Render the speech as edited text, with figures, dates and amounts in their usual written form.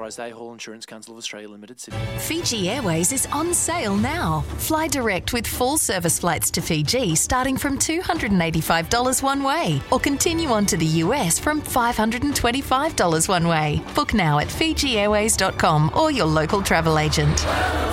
Authorised A Hall Insurance Council of Australia Limited, Sydney. Fiji Airways is on sale now. Fly direct with full service flights to Fiji starting from $285 one way, or continue on to the US from $525 one way. Book now at FijiAirways.com or your local travel agent.